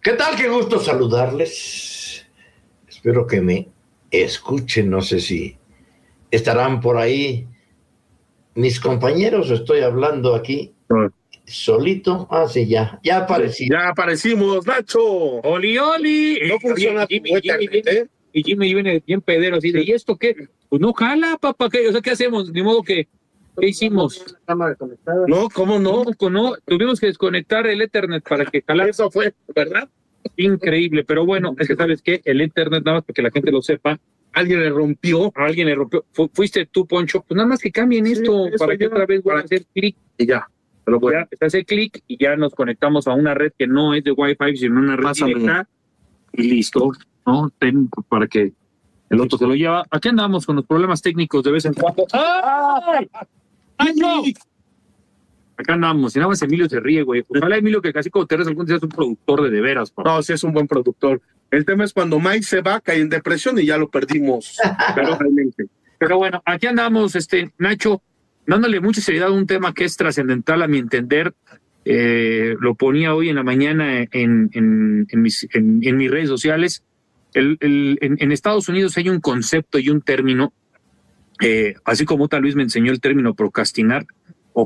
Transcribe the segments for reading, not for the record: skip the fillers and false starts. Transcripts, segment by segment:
¿Qué tal? Qué gusto saludarles. Espero que me escuchen. No sé si estarán por ahí mis compañeros o estoy hablando aquí solito. Ah, sí, ya aparecí. Ya aparecimos, Nacho. ¡Oli, oli! No funciona tu internet, ¿eh? Y Jimmy viene bien pedero, así de, ¿y esto qué? Pues no jala, papá, ¿qué? O sea, ¿qué hacemos? Ni modo que, ¿qué hicimos? No, ¿cómo no? No, tuvimos que desconectar el Ethernet para que jalara. Eso fue, ¿verdad? Increíble, pero bueno, es que ¿sabes qué? El Ethernet, nada más para que la gente lo sepa, Alguien le rompió a alguien le rompió. Fuiste tú, Poncho, pues nada más que cambien esto eso para que ya, otra vez vuelva a hacer clic. y ya. Pero bueno, Ya se hace clic y ya nos conectamos a una red que no es de Wi-Fi, sino una red Pásame. directa y listo, ¿no? Para que el otro se lo lleva. Aquí andamos con los problemas técnicos de vez en cuando. ¡Ay! ¡Ay, no! Acá andamos, y nada más Emilio se ríe, güey. Ojalá Emilio, que casi como te algún día es un productor de veras. Papá. no, sí es un buen productor. El tema es cuando Mike se va, cae en depresión y ya lo perdimos. Pero bueno, aquí andamos, Nacho, dándole mucha seriedad a un tema que es trascendental a mi entender. Lo ponía hoy en la mañana en mis redes sociales. En Estados Unidos hay un concepto y un término, así como tal Luis me enseñó el término procrastinar, o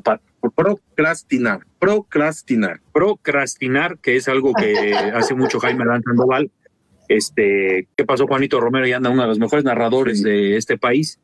procrastinar, que es algo que hace mucho Jaime Adán Sandoval. ¿Qué pasó, Juanito Romero? Ya anda uno de los mejores narradores de este país.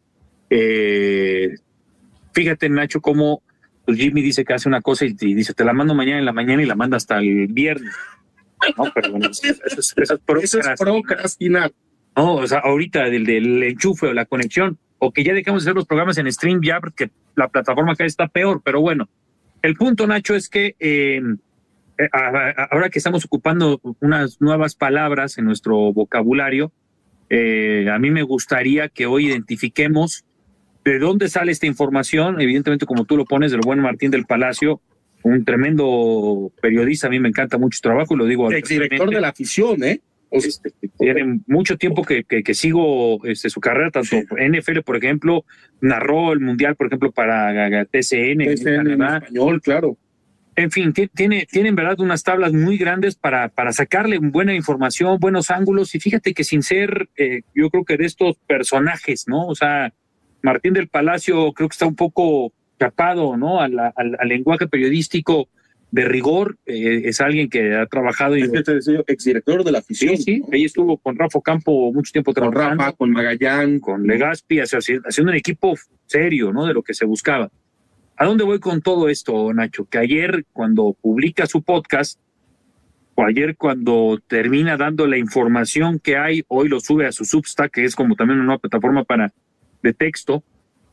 Fíjate, Nacho, cómo Jimmy dice que hace una cosa y dice, te la mando mañana en la mañana y la manda hasta el viernes. No, pero bueno, eso es procrastinar. No, o sea, ahorita del enchufe o la conexión, o que ya dejamos de hacer los programas en stream ya porque la plataforma acá está peor, pero bueno, el punto, Nacho, es que ahora que estamos ocupando unas nuevas palabras en nuestro vocabulario, a mí me gustaría que hoy identifiquemos de dónde sale esta información. Evidentemente, como tú lo pones, del buen Martín del Palacio, un tremendo periodista. A mí me encanta mucho su trabajo y lo digo. Exdirector de la afición, ¿eh? Tiene mucho tiempo que sigo su carrera, tanto NFL, por ejemplo, narró el Mundial, por ejemplo, para TCN en español, claro. En fin, tiene en verdad unas tablas muy grandes para sacarle buena información, buenos ángulos, y fíjate que sin ser, yo creo que de estos personajes, ¿no? O sea, Martín del Palacio creo que está un poco chapado, ¿no? Al lenguaje periodístico de rigor. Es alguien que ha trabajado y exdirector de la afición. Sí, ¿no? Ahí estuvo con Rafa Campo mucho tiempo trabajando. Con Rafa, con Magallán, con Legaspi, haciendo un equipo serio, ¿no? De lo que se buscaba. ¿A dónde voy con todo esto, Nacho? Que ayer, cuando publica su podcast, o ayer cuando termina dando la información que hay, hoy lo sube a su Substack, que es como también una nueva plataforma de texto,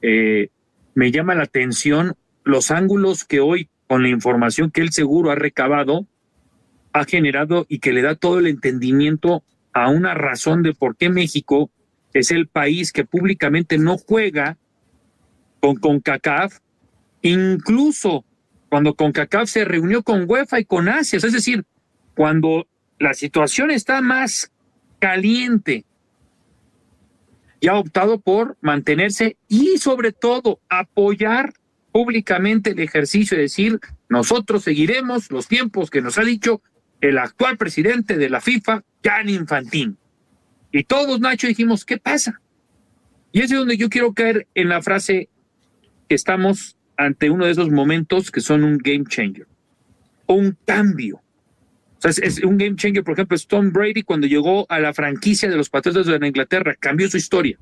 me llama la atención los ángulos que hoy, con la información que él seguro ha recabado, ha generado y que le da todo el entendimiento a una razón de por qué México es el país que públicamente no juega con CONCACAF, incluso cuando CONCACAF se reunió con UEFA y con Asia. Es decir, cuando la situación está más caliente, y ha optado por mantenerse y sobre todo apoyar públicamente el ejercicio de decir, nosotros seguiremos los tiempos que nos ha dicho el actual presidente de la FIFA, Gianni Infantino. Y todos, Nacho, dijimos, ¿qué pasa? Y es donde yo quiero caer en la frase que estamos ante uno de esos momentos que son un game changer, o un cambio. O sea, es un game changer. Por ejemplo, Tom Brady, cuando llegó a la franquicia de los Patriotas de Inglaterra, cambió su historia.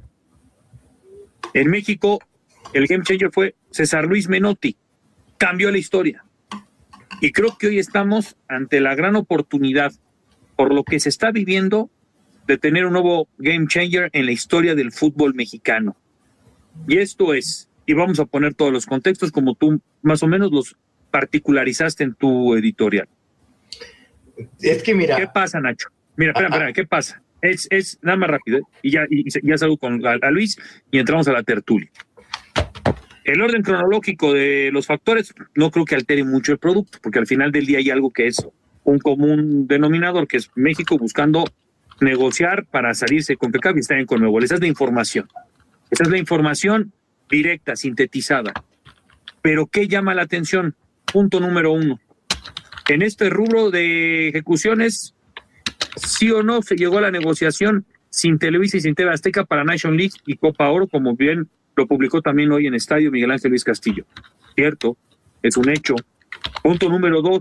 En México, el game changer fue César Luis Menotti, cambió la historia. Y creo que hoy estamos ante la gran oportunidad, por lo que se está viviendo, de tener un nuevo game changer en la historia del fútbol mexicano. Y esto es, y vamos a poner todos los contextos como tú más o menos los particularizaste en tu editorial. Es que mira. ¿Qué pasa, Nacho? Mira, espera, ¿qué pasa? Es nada más rápido, ¿eh? Y ya salgo con a Luis y entramos a la tertulia. El orden cronológico de los factores no creo que altere mucho el producto, porque al final del día hay algo que es un común denominador, que es México buscando negociar para salirse con CONCACAF y estar en CONMEBOL. Esa es la información. Esa es la información directa, sintetizada. Pero ¿qué llama la atención? Punto número 1. En este rubro de ejecuciones, ¿Sí o no se llegó a la negociación sin Televisa y sin TV Azteca para Nation League y Copa Oro, como bien lo publicó también hoy en Estadio Miguel Ángel Luis Castillo? Cierto, es un hecho. Punto número 2.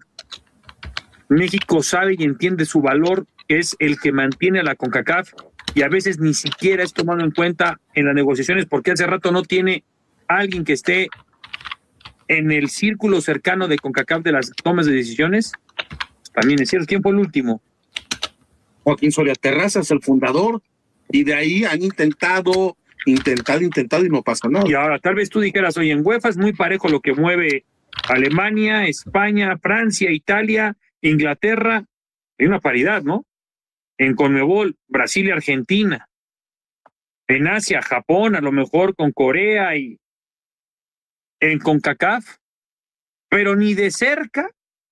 México sabe y entiende su valor, que es el que mantiene a la CONCACAF, y a veces ni siquiera es tomado en cuenta en las negociaciones porque hace rato no tiene alguien que esté en el círculo cercano de CONCACAF de las tomas de decisiones. También es cierto. ¿Quién fue el último? Joaquín Soria Terrazas, el fundador, y de ahí han intentado y no pasa nada. Y ahora tal vez tú dijeras, oye, en UEFA es muy parejo lo que mueve Alemania, España, Francia, Italia, Inglaterra. Hay una paridad, ¿no? En CONMEBOL, Brasil y Argentina. En Asia, Japón, a lo mejor con Corea, y en CONCACAF, pero ni de cerca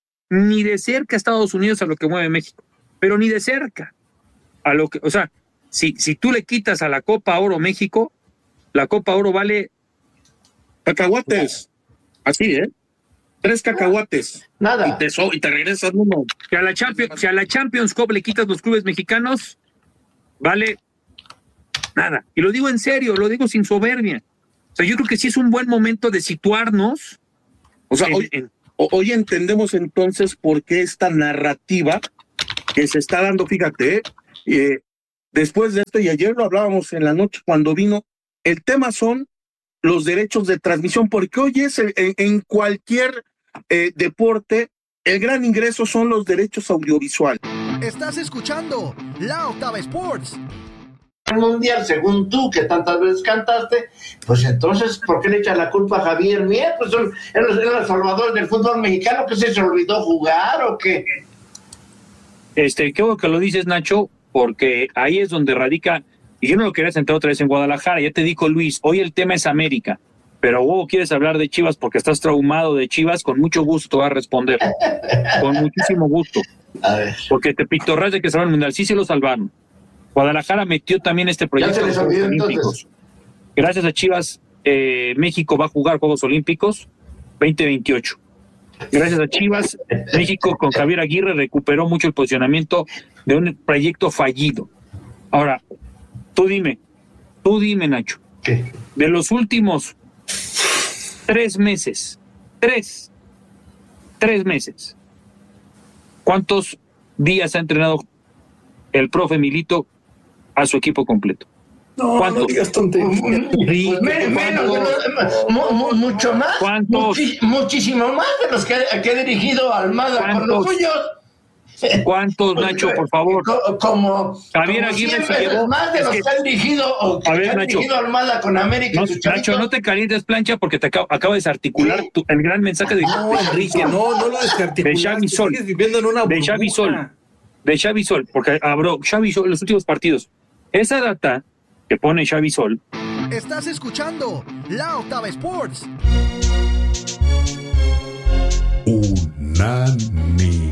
Estados Unidos a lo que mueve México, pero ni de cerca a lo que, o sea, si tú le quitas a la Copa Oro México, la Copa Oro vale cacahuates, así, 3 cacahuates, Nada. y te regresas uno. si a la Champions Cup le quitas los clubes mexicanos, vale nada. Y lo digo en serio, lo digo sin soberbia. O sea, yo creo que sí es un buen momento de situarnos. O sea, hoy entendemos entonces por qué esta narrativa que se está dando, fíjate, después de esto, y ayer lo hablábamos en la noche cuando vino, el tema son los derechos de transmisión, porque hoy es en cualquier deporte, el gran ingreso son los derechos audiovisuales. Estás escuchando La Octava Sports. Mundial, según tú, que tantas veces cantaste, pues entonces, ¿por qué le echas la culpa a Javier Mier? Pues son los salvadores del fútbol mexicano, que se olvidó jugar o qué. Qué bueno que lo dices, Nacho, porque ahí es donde radica, y yo no lo quería sentar otra vez en Guadalajara, ya te dijo Luis, hoy el tema es América, pero vos quieres hablar de Chivas porque estás traumado de Chivas, con mucho gusto te voy a responder, con muchísimo gusto, A ver. porque te pitorras de que salvan el Mundial, sí se lo salvaron. Guadalajara metió también este proyecto de los Juegos Olímpicos. Gracias a Chivas, México va a jugar Juegos Olímpicos 2028. Gracias a Chivas, México con Javier Aguirre recuperó mucho el posicionamiento de un proyecto fallido. Ahora, tú dime, Nacho, ¿Qué? de los últimos 3 meses, tres meses, ¿cuántos días ha entrenado el profe Milito a su equipo completo? ¿Cuántos? No digas tonterías. Pues mucho más. ¿Cuántos? Muchísimo más de los que ha dirigido Almada con los suyos. ¿Cuántos, Nacho, por favor? Como Javier como Aguirre 100 se veces llevó. más de los que han dirigido o que A ver, han Nacho. dirigido Almada con América. No, y sus chavitos. Nacho, no te calientes, plancha, porque te acabo de desarticular el gran mensaje de Enrique, no lo desarticulaste. De Xavi Sol. Sigues viviendo en una de burbuja. Xavi Sol, porque habló Xavi Sol en los últimos partidos. Esa data que pone Xavi Sol. Estás escuchando La Octava Sports. Unánime.